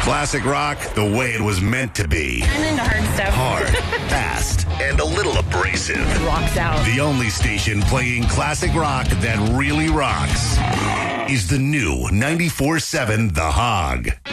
Classic rock the way it was meant to be. I'm into hard stuff. Hard, fast, and a little abrasive. Rocks out. The only station playing classic rock that really rocks is the new 94.7 The Hog.